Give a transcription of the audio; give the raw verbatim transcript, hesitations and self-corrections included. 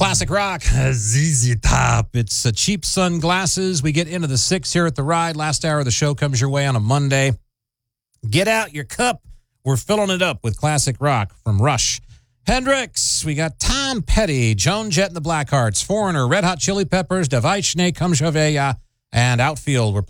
Classic rock, Z Z Top. It's uh, Cheap Sunglasses. We get into the six here at the ride. Last hour of the show comes your way on a Monday. Get out your cup. We're filling it up with classic rock from Rush. Hendrix, we got Tom Petty, Joan Jett and the Blackhearts, Foreigner, Red Hot Chili Peppers, Davai Schnee, Come Javeya, and Outfield. We're